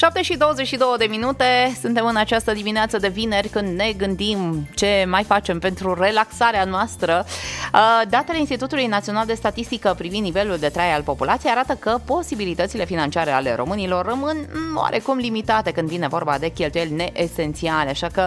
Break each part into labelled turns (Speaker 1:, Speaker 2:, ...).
Speaker 1: 7:22, suntem în această dimineață de vineri când ne gândim ce mai facem pentru relaxarea noastră. Datele Institutului Național de Statistică privind nivelul de trai al populației arată că posibilitățile financiare ale românilor rămân oarecum limitate când vine vorba de cheltuieli neesențiale, așa că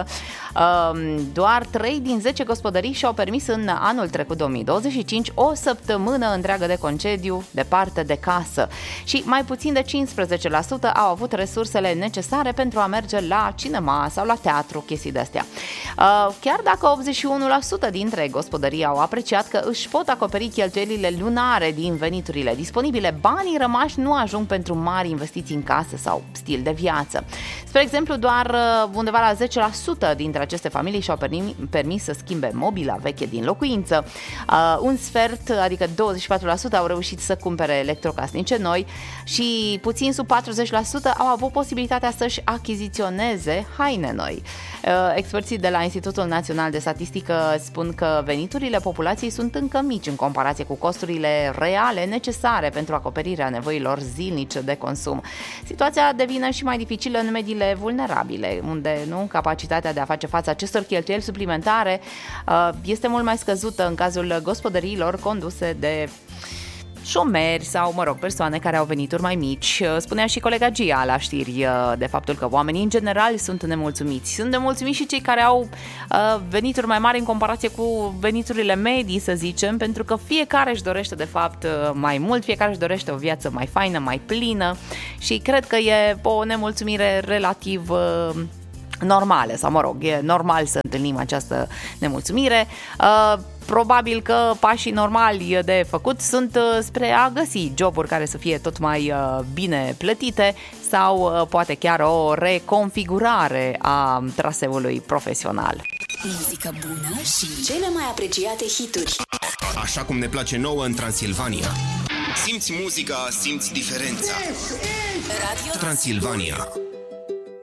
Speaker 1: doar 3 din 10 gospodării și-au permis în anul trecut 2025 o săptămână întreagă de concediu departe de casă și mai puțin de 15% au avut resursele necesare pentru a merge la cinema sau la teatru, chestii de-astea. Chiar dacă 81% dintre gospodării au apreciat că își pot acoperi cheltuielile lunare din veniturile disponibile, banii rămași nu ajung pentru mari investiții în casă sau stil de viață. Spre exemplu, doar undeva la 10% dintre aceste familii și-au permis să schimbe mobila veche din locuință. Un sfert, adică 24%, au reușit să cumpere electrocasnice noi și puțin sub 40% au avut posibilitatea să-și achiziționeze haine noi. Experții de la Institutul Național de Statistică spun că veniturile populației sunt încă mici în comparație cu costurile reale necesare pentru acoperirea nevoilor zilnice de consum. Situația devine și mai dificilă în mediile vulnerabile, unde capacitatea de a face față acestor cheltuieli suplimentare este mult mai scăzută în cazul gospodăriilor conduse de șomeri sau, persoane care au venituri mai mici. Spunea și colega Gia la știri de faptul că oamenii în general sunt nemulțumiți. Sunt nemulțumiți și cei care au venituri mai mari în comparație cu veniturile medii, să zicem, pentru că fiecare își dorește de fapt mai mult, fiecare își dorește o viață mai faină, mai plină și cred că e o nemulțumire relativ normală, sau e normal să întâlnim această nemulțumire. Probabil că pașii normali de făcut sunt spre a găsi joburi care să fie tot mai bine plătite sau poate chiar o reconfigurare a traseului profesional.
Speaker 2: Muzică bună și cele mai apreciate hituri.
Speaker 3: Așa cum ne place nouă în Transilvania. Simți muzica, simți diferența.
Speaker 2: Radio
Speaker 3: Transilvania.